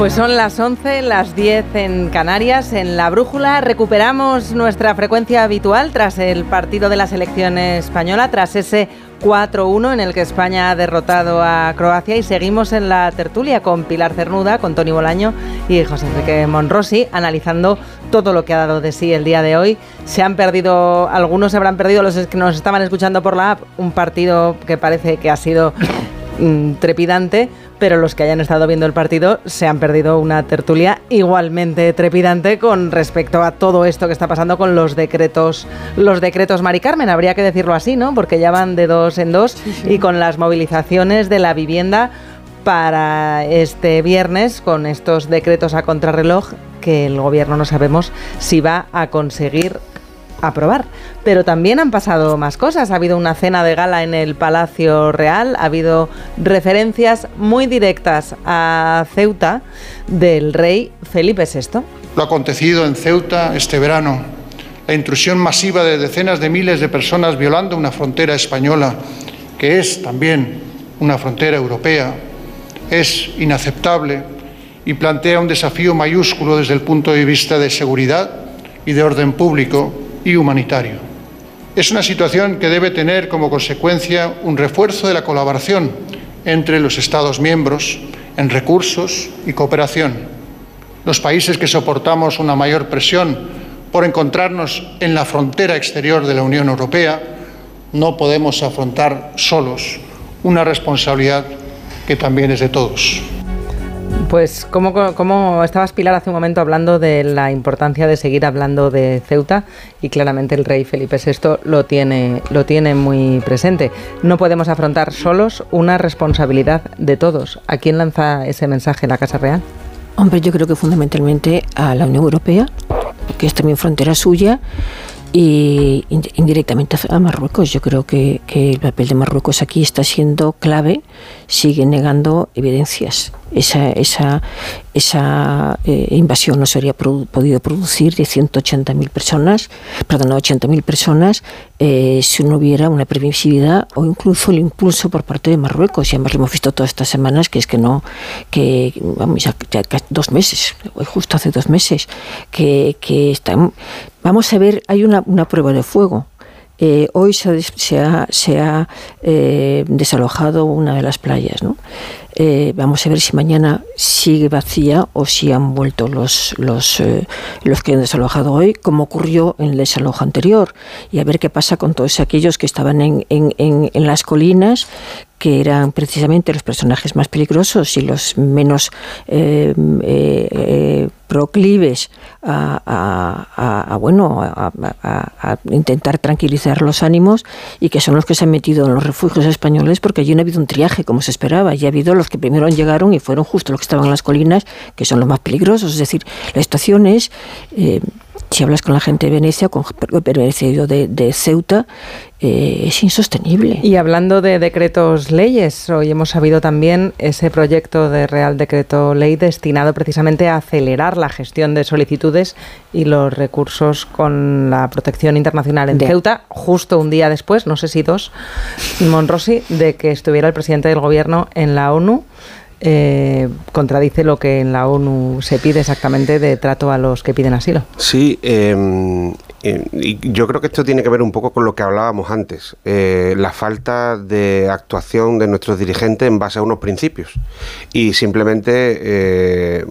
Pues son las 11, las 10 en Canarias. En La Brújula recuperamos nuestra frecuencia habitual tras el partido de la selección española, tras ese 4-1 en el que España ha derrotado a Croacia, y seguimos en la tertulia con Pilar Cernuda, con Toni Bolaño y José Enrique Monrosi, analizando todo lo que ha dado de sí el día de hoy. Algunos se habrán perdido, los que nos estaban escuchando por la app, un partido que parece que ha sido trepidante, pero los que hayan estado viendo el partido se han perdido una tertulia igualmente trepidante con respecto a todo esto que está pasando con los decretos Mari Carmen, habría que decirlo así, ¿no? Porque ya van de dos en dos, sí. Y con las movilizaciones de la vivienda para este viernes, con estos decretos a contrarreloj que el gobierno no sabemos si va a conseguir aprobar. Pero también han pasado más cosas. Ha habido una cena de gala en el Palacio Real, ha habido referencias muy directas a Ceuta del rey Felipe VI. Lo acontecido en Ceuta este verano, la intrusión masiva de decenas de miles de personas violando una frontera española, que es también una frontera europea, es inaceptable y plantea un desafío mayúsculo desde el punto de vista de seguridad y de orden público y humanitario. Es una situación que debe tener como consecuencia un refuerzo de la colaboración entre los Estados miembros en recursos y cooperación. Los países que soportamos una mayor presión por encontrarnos en la frontera exterior de la Unión Europea no podemos afrontar solos una responsabilidad que también es de todos. Pues como estabas, Pilar, hace un momento hablando de la importancia de seguir hablando de Ceuta, y claramente el rey Felipe VI lo tiene muy presente. No podemos afrontar solos una responsabilidad de todos. ¿A quién lanza ese mensaje la Casa Real? Hombre, yo creo que fundamentalmente a la Unión Europea, que es también frontera suya, y indirectamente a Marruecos. Yo creo que el papel de Marruecos aquí está siendo clave, sigue negando evidencias. Esa invasión no se habría podido producir de 80.000 personas si no hubiera una previsibilidad o incluso el impulso por parte de Marruecos. Y además lo hemos visto todas estas semanas, vamos, ya 2 meses, justo hace 2 meses, que están. Vamos a ver, hay una prueba de fuego. Hoy se ha desalojado una de las playas, ¿no? Vamos a ver si mañana sigue vacía o si han vuelto los que han desalojado hoy, como ocurrió en el desalojo anterior, y a ver qué pasa con todos aquellos que estaban en las colinas, que eran precisamente los personajes más peligrosos y los menos proclives a intentar tranquilizar los ánimos, y que son los que se han metido en los refugios españoles, porque allí no ha habido un triaje como se esperaba. Ya ha habido los que primero llegaron y fueron justo los que estaban en las colinas, que son los más peligrosos. Es decir, la situación es, si hablas con la gente de Venecia, de Ceuta, es insostenible. Y hablando de decretos leyes, hoy hemos sabido también ese proyecto de Real Decreto Ley destinado precisamente a acelerar la gestión de solicitudes y los recursos con la protección internacional en Ceuta, justo un día después, no sé si 2, Monrosi, de que estuviera el presidente del gobierno en la ONU. Contradice lo que en la ONU se pide exactamente de trato a los que piden asilo. Sí, y yo creo que esto tiene que ver un poco con lo que hablábamos antes, la falta de actuación de nuestros dirigentes en base a unos principios y simplemente,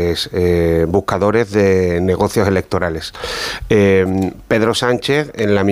buscadores de negocios electorales. Pedro Sánchez, en la